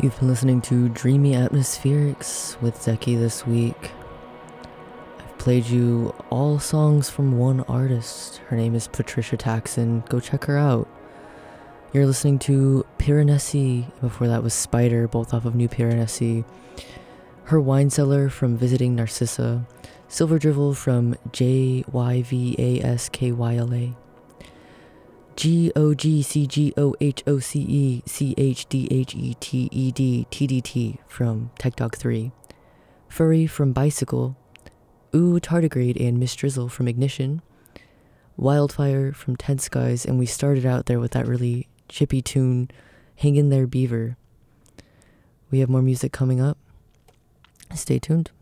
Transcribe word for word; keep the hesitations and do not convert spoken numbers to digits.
You've been listening to Dreamy Atmospherics with Zeki this week. I've played you all songs from one artist. Her name is Patricia Taxon. Go check her out. You're listening to Piranesi. Before that was Spider, both off of New Piranesi. Her Wine Cellar from Visiting Narcissa. Silver Drivel from J Y V A S K Y L A. G O G C G O H O C E C H D H E T E D T D T from Tech Dog three. Furry from Bicycle. Ooh Tardigrade and Miss Drizzle from Ignition. Wildfire from Ted Skies, and we started out there with that really chippy tune, Hang in There Beaver. We have more music coming up. Stay tuned.